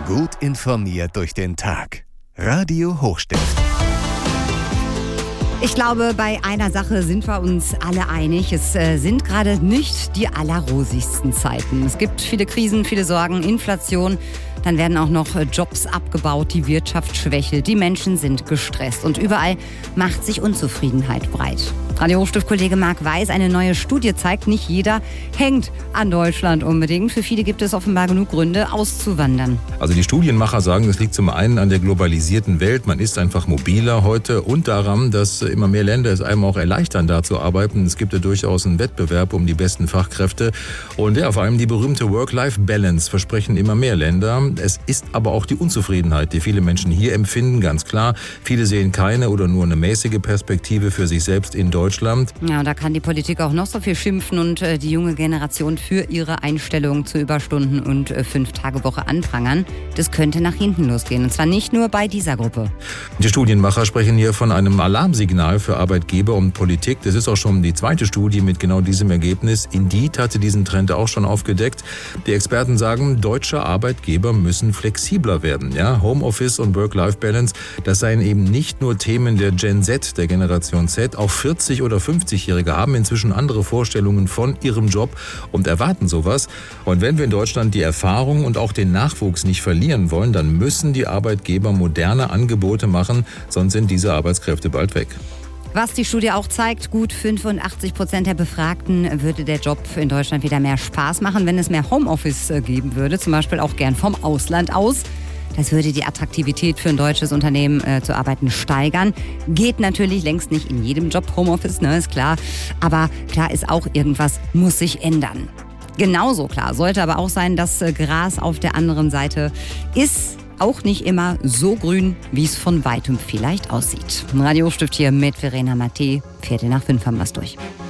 Gut informiert durch den Tag. Radio Hochstift. Ich glaube, bei einer Sache sind wir uns alle einig. Es sind gerade nicht die allerrosigsten Zeiten. Es gibt viele Krisen, viele Sorgen, Inflation. Dann werden auch noch Jobs abgebaut, die Wirtschaft schwächelt, die Menschen sind gestresst und überall macht sich Unzufriedenheit breit. Radio Hochstift-Kollege Marc Weiß, eine neue Studie zeigt, nicht jeder hängt an Deutschland unbedingt. Für viele gibt es offenbar genug Gründe, auszuwandern. Also die Studienmacher sagen, es liegt zum einen an der globalisierten Welt. Man ist einfach mobiler heute und daran, dass immer mehr Länder es einem auch erleichtern, da zu arbeiten. Es gibt ja durchaus einen Wettbewerb um die besten Fachkräfte. Und ja, vor allem die berühmte Work-Life-Balance versprechen immer mehr Länder. Es ist aber auch die Unzufriedenheit, die viele Menschen hier empfinden, ganz klar. Viele sehen keine oder nur eine mäßige Perspektive für sich selbst in Deutschland. Ja, und da kann die Politik auch noch so viel schimpfen und die junge Generation für ihre Einstellung zu Überstunden und 5-Tage-Woche anprangern. Das könnte nach hinten losgehen. Und zwar nicht nur bei dieser Gruppe. Die Studienmacher sprechen hier von einem Alarmsignal für Arbeitgeber und Politik. Das ist auch schon die zweite Studie mit genau diesem Ergebnis. Indeed hatte diesen Trend auch schon aufgedeckt. Die Experten sagen, deutsche Arbeitgeber müssen flexibler werden. Ja, Homeoffice und Work-Life-Balance, das seien eben nicht nur Themen der Gen Z, der Generation Z. Auch 40- oder 50-Jährige haben inzwischen andere Vorstellungen von ihrem Job und erwarten sowas. Und wenn wir in Deutschland die Erfahrung und auch den Nachwuchs nicht verlieren wollen, dann müssen die Arbeitgeber moderne Angebote machen, sonst sind diese Arbeitskräfte bald weg. Was die Studie auch zeigt, gut 85% der Befragten würde der Job in Deutschland wieder mehr Spaß machen, wenn es mehr Homeoffice geben würde, zum Beispiel auch gern vom Ausland aus. Das würde die Attraktivität für ein deutsches Unternehmen zu arbeiten steigern. Geht natürlich längst nicht in jedem Job Homeoffice, ne, ist klar. Aber klar ist auch, irgendwas muss sich ändern. Genauso klar sollte aber auch sein, dass Gras auf der anderen Seite ist. Auch nicht immer so grün, wie es von weitem vielleicht aussieht. Radio Hochstift hier mit Verena Matte. 4:45 haben wir es durch.